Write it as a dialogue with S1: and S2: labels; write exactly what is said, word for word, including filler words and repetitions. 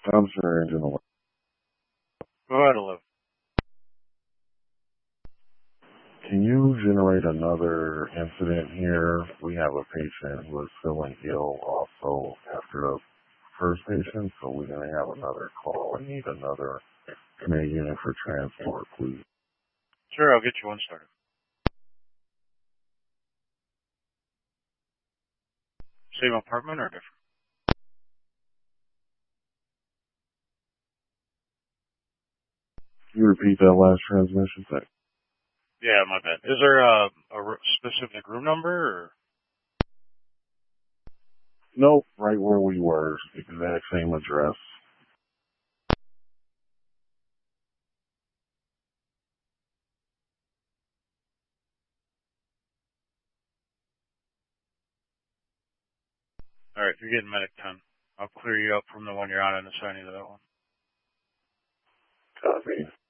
S1: I'm sure engine eleven.
S2: Go ahead, eleven.
S1: Can you generate another incident here? We have a patient who is feeling ill also after the first patient, so we're going to have another call. I need another command unit for transport, please.
S2: Sure, I'll get you one started. Same apartment or different?
S1: Can you repeat that last transmission? Thanks.
S2: Yeah, my bad. Is there a, a r- specific room number or?
S1: Nope, right where we were, exact same address.
S2: All right, you're getting medic ten. I'll clear you up from the one you're on and assign you to that one.
S1: Copy.